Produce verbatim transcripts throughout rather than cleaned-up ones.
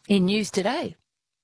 In news today.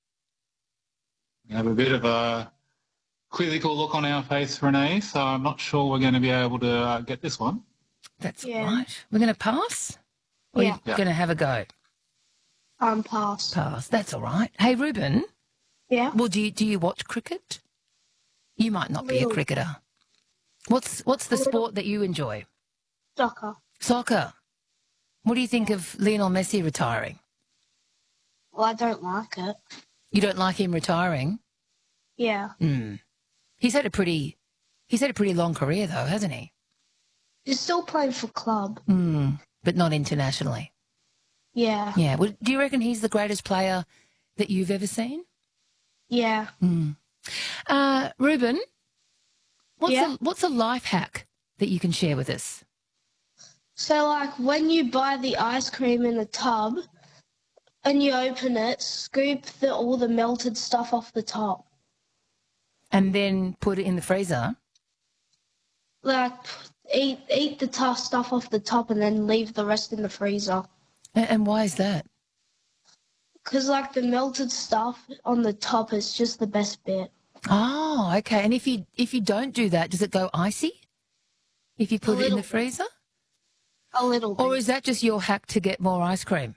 We have a bit of a quizzical look on our face, Renee, so I'm not sure we're going to be able to uh, get this one. That's Yeah. right. We're going to pass? Or Yeah. are you Yeah. going to have a go? Um, pass. Pass. That's all right. Hey, Ruben, Yeah. well, do you, do you watch cricket? You might not be a Little. cricketer. What's what's the Little. sport that you enjoy? Soccer. Soccer. What do you think of Lionel Messi retiring? Well, I don't like it. You don't like him retiring? Yeah. Hmm. He's had a pretty he's had a pretty long career though, hasn't he? He's still playing for club. Hmm. But not internationally. Yeah. Yeah. Well, do you reckon he's the greatest player that you've ever seen? Yeah. Hmm. Uh, Ruben, what's Yeah? a what's a life hack that you can share with us? So, like, when you buy the ice cream in a tub and you open it, scoop the, all the melted stuff off the top. And then put it in the freezer. Like, eat eat the tough stuff off the top and then leave the rest in the freezer. A- And why is that? Because, like, the melted stuff on the top is just the best bit. Oh, okay. And if you if you don't do that, does it go icy? If you put it in little the bit. freezer? A little bit. Or is that just your hack to get more ice cream?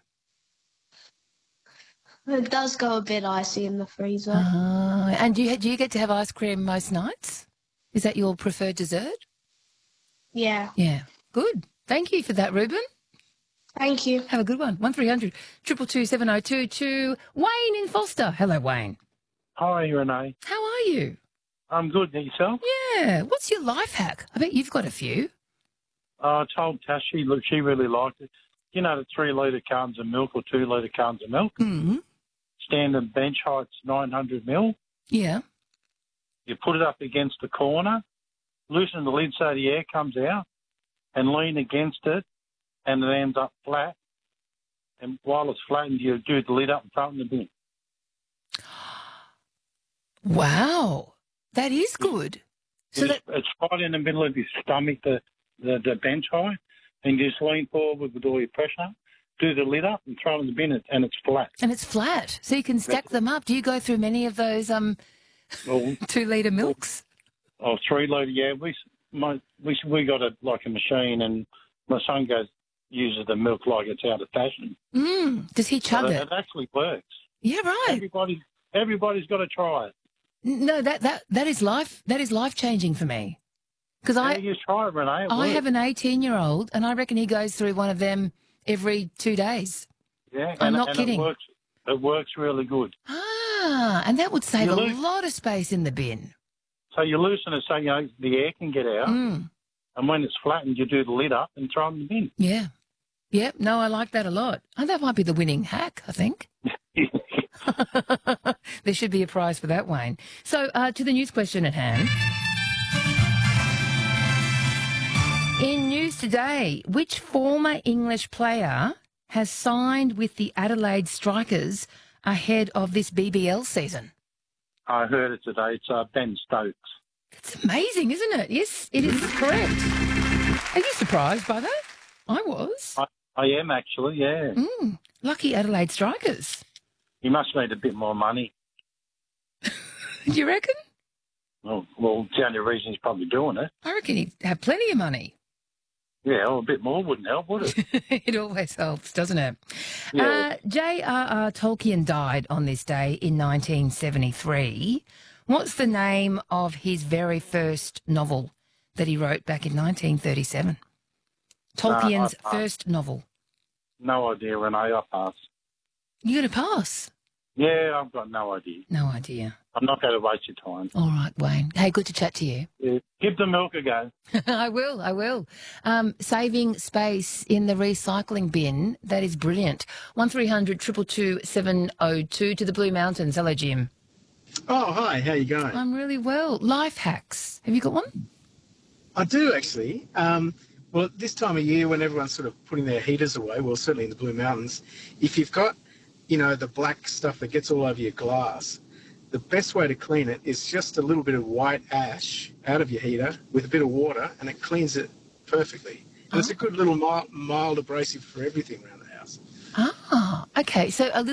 It does go a bit icy in the freezer. Ah, and do you, do you get to have ice cream most nights? Is that your preferred dessert? Yeah. Yeah. Good. Thank you for that, Ruben. Thank you. Have a good one. one three hundred two two two seven oh two two. Wayne in Foster. Hello, Wayne. Hi, Renee. How are you? I'm good. And yourself? Yeah. What's your life hack? I bet you've got a few. Uh, I told Tash she, look, she really liked it. You know the three-litre cartons of milk or two-litre cartons of milk? Mm-hmm. Standard bench height's nine hundred mil. Yeah. You put it up against the corner, loosen the lid so the air comes out, and lean against it, and it ends up flat. And while it's flattened, you do the lid up and throw it in the bin. Wow. That is good. So it's, that it's right in the middle of your stomach, the, the, the bench height, and you just lean forward with all your pressure, do the lid up and throw it in the bin, and it's flat. and it's flat, so you can stack them up. Do you go through many of those um Well, two litre milks? oh, three litre, yeah. We my we we got a like a machine, and my son goes uses the milk like it's out of fashion. Mm. Does he chug But it? it actually works. Yeah, right. Everybody everybody's got to try it. No, that that that is life. That is life changing for me, because Yeah, I you try it, Renee. It I works. have an eighteen year old, and I reckon he goes through one of them every two days. Yeah, I'm and, not and kidding. It works. It works really good. Ah, and that would save You a lose- lot of space in the bin. So you loosen it so you know the air can get out, Mm. and when it's flattened, you do the lid up and throw it in the bin. Yeah. Yep. No, I like that a lot. And that might be the winning hack, I think. There should be a prize for that, Wayne. So, uh, to the news question at hand. In news today, which former English player has signed with the Adelaide Strikers ahead of this B B L season? I heard it today. It's uh, Ben Stokes. It's amazing, isn't it? Yes, it is correct. Are you surprised by that? I was. I, I am actually, yeah. Mm, lucky Adelaide Strikers. He must need a bit more money. Do you reckon? Well, well, it's the only reason he's probably doing it. I reckon he'd have plenty of money. Yeah, well, a bit more wouldn't help, would it? It always helps, doesn't it? Yeah. Uh, J R R Tolkien died on this day in nineteen seventy-three. What's the name of his very first novel that he wrote back in nineteen thirty-seven? Tolkien's I- I- first novel. No idea, Renee. I pass. You got to pass. Yeah, I've got no idea. No idea. I'm not going to waste your time. All right, Wayne. Hey, good to chat to you. Yeah. Give the milk a go. I will, I will. Um, saving space in the recycling bin, that is brilliant. one three hundred two two two seven oh two to the Blue Mountains. Hello, Jim. Oh, hi. How you going? I'm really well. Life hacks. Have you got one? I do, actually. Um, well, this time of year when everyone's sort of putting their heaters away, well, certainly in the Blue Mountains, if you've got, you know, the black stuff that gets all over your glass, the best way to clean it is just a little bit of white ash out of your heater with a bit of water, and it cleans it perfectly. And it's a good little mild, mild abrasive for everything around the house. Ah, okay. So a little